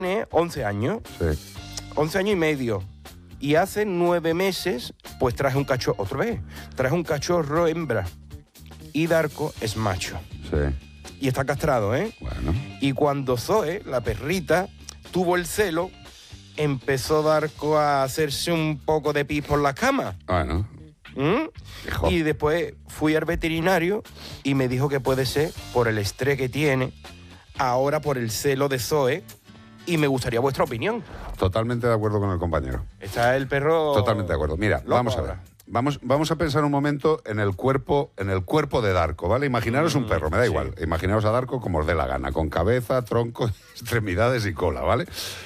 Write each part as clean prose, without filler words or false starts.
Tiene 11 años. Sí. 11 años y medio. Y hace 9 meses, pues traje un cachorro, otra vez, traje un cachorro hembra. Y Darko es macho. Sí. Y está castrado, ¿eh? Bueno. Y cuando Zoe, la perrita, tuvo el celo, empezó Darko a hacerse un poco de pis por la cama. Bueno. Hijo. Y después fui al veterinario y me dijo que puede ser por el estrés que tiene, ahora por el celo de Zoe, y me gustaría vuestra opinión. Totalmente de acuerdo con el compañero. Está el perro... Totalmente de acuerdo. Mira, loco vamos a ver. ahora. Vamos a pensar un momento en el cuerpo de Darko, ¿vale? Imaginaros un perro, me da igual. Imaginaos a Darko como os dé la gana, con cabeza, tronco, extremidades y cola, ¿vale?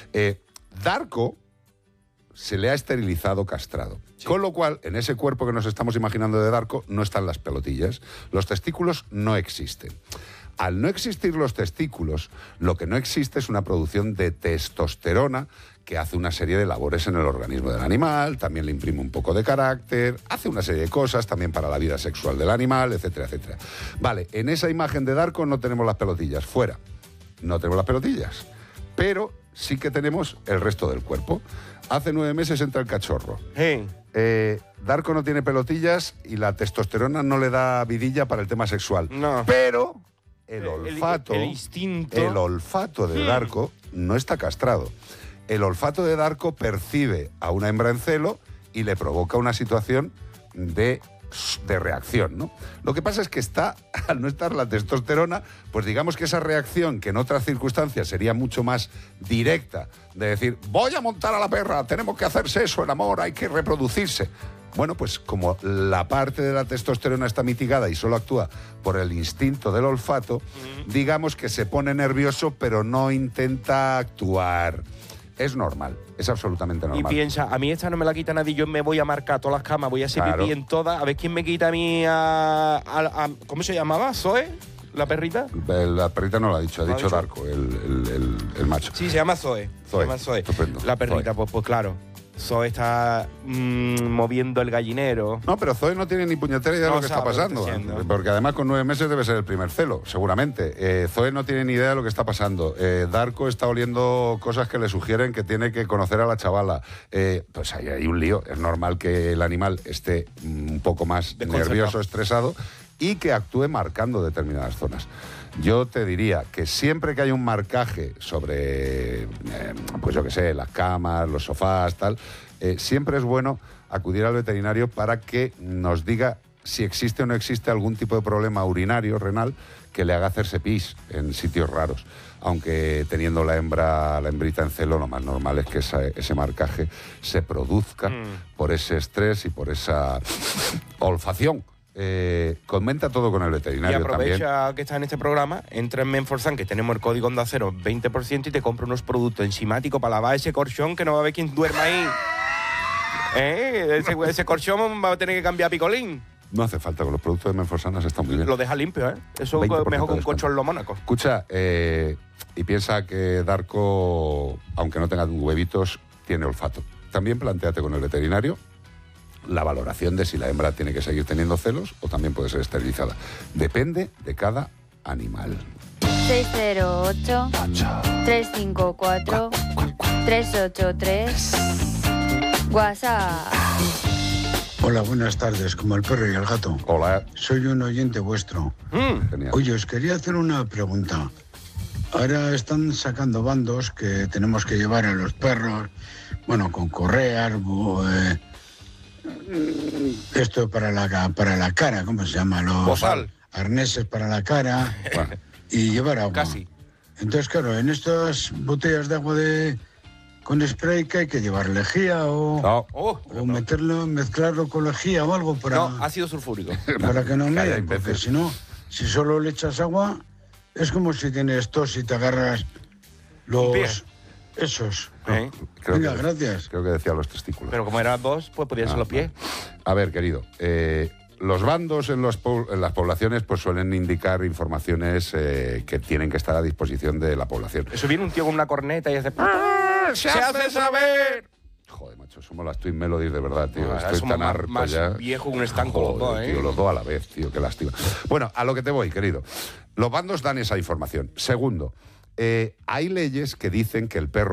Darko se le ha esterilizado, castrado. Sí. Con lo cual, en ese cuerpo que nos estamos imaginando de Darko no están las pelotillas. Los testículos no existen. Al no existir los testículos, lo que no existe es una producción de testosterona que hace una serie de labores en el organismo del animal, también le imprime un poco de carácter, hace una serie de cosas también para la vida sexual del animal, etcétera, etcétera. Vale, en esa imagen de Darko no tenemos las pelotillas, fuera. No tenemos las pelotillas, pero sí que tenemos el resto del cuerpo. Hace 9 meses entra el cachorro. Hey. Darko no tiene pelotillas y la testosterona no le da vidilla para el tema sexual. No. Pero el olfato, el instinto. El olfato de Darko no está castrado. El olfato de Darko percibe a una hembra en celo y le provoca una situación de reacción, ¿no? Lo que pasa es que al no estar la testosterona, pues digamos que esa reacción, que en otras circunstancias sería mucho más directa, de decir, voy a montar a la perra, tenemos que hacer sexo, el amor, hay que reproducirse. Bueno, pues como la parte de la testosterona está mitigada y solo actúa por el instinto del olfato, digamos que se pone nervioso, pero no intenta actuar. Es normal, es absolutamente normal. Y piensa, a mí esta no me la quita nadie, yo me voy a marcar todas las camas, voy a hacer pipí en todas, a ver quién me quita a mí ¿cómo se llamaba? ¿Zoe? ¿La perrita? La perrita no lo ha dicho, ha dicho Darko, el macho. Sí, se llama Zoe. Se llama Zoe. Estupendo. La perrita, Zoe. Pues claro. Zoe está moviendo el gallinero. No, pero Zoe no tiene ni puñetera idea de lo que está pasando. Porque además con 9 meses debe ser el primer celo, seguramente. Zoe no tiene ni idea de lo que está pasando. Darko está oliendo cosas que le sugieren que tiene que conocer a la chavala. Pues ahí hay un lío. Es normal que el animal esté un poco más nervioso, estresado y que actúe marcando determinadas zonas. Yo te diría que siempre que hay un marcaje sobre, pues yo qué sé, las camas, los sofás, tal, siempre es bueno acudir al veterinario para que nos diga si existe o no existe algún tipo de problema urinario, renal, que le haga hacerse pis en sitios raros. Aunque teniendo la hembrita en celo, lo más normal es que ese marcaje se produzca por ese estrés y por esa olfacción. Comenta todo con el veterinario también. Y aprovecha que está en este programa, entra en Menforsan, que tenemos el código Onda Cero 20% y te compra unos productos enzimáticos para lavar ese colchón, que no va a haber quien duerma ahí. Ese colchón va a tener que cambiar a picolín. No hace falta, con los productos de Menforsan está muy bien. Lo deja limpio, ¿eh? Eso es mejor que un colchón lo mónaco. Escucha, y piensa que Darko, aunque no tenga huevitos, tiene olfato. También plantéate con el veterinario la valoración de si la hembra tiene que seguir teniendo celos o también puede ser esterilizada. Depende de cada animal. 608-354-383 WhatsApp. Hola, buenas tardes, como el perro y el gato. Hola. Soy un oyente vuestro. Genial. Oye, os quería hacer una pregunta. Ahora están sacando bandos que tenemos que llevar a los perros, bueno, con correas, esto para la cara, ¿cómo se llama? Los arneses para la cara y llevar agua. Casi. Entonces, claro, en estas botellas de agua con spray que hay que llevar lejía o mezclarlo con lejía o algo para... No, ácido sulfúrico. Para que no me porque si no, si solo le echas agua, es como si tienes tos y te agarras los... Esos. Venga, gracias. Creo que decía los testículos. Pero como eran dos, pues podían ser los pies. A ver, querido, los bandos en las poblaciones pues suelen indicar informaciones que tienen que estar a disposición de la población. Eso viene un tío con una corneta y hace... ¡Se hace saber! Joder, macho, somos las Twin Melodies de verdad, tío. Estoy somos tan harto más ya. Viejo que un estanco, los dos, tío, los dos a la vez, tío, qué lástima. Bueno, a lo que te voy, querido. Los bandos dan esa información. Segundo, hay leyes que dicen que el perro